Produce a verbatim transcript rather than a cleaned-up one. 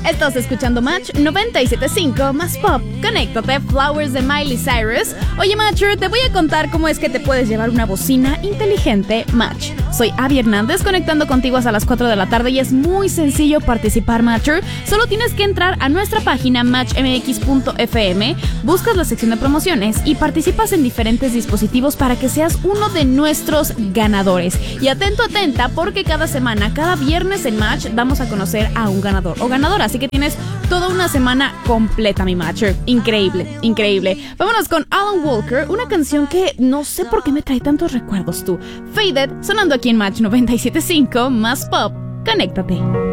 Estás escuchando Match noventa y siete punto cinco más pop. Conéctate, Flowers de Miley Cyrus. Oye, Matcher, te voy a contar cómo es que te puedes llevar una bocina inteligente Match. Soy Abby Hernández, conectando contigo hasta las cuatro de la tarde y es muy sencillo participar, Matcher. Solo tienes que entrar a nuestra página match m x punto f m, buscas la sección de promociones y participas en diferentes dispositivos para que seas uno de nuestros ganadores. Y atento, atenta, porque cada semana, cada viernes en Match, vamos a conocer a un ganador o ganadora. Así que tienes toda una semana completa, mi Matcher. Increíble, increíble. Vámonos con Alan Walker, una canción que no sé por qué me trae tantos recuerdos tú. Faded, sonando aquí en Match noventa y siete punto cinco más pop. Conéctate.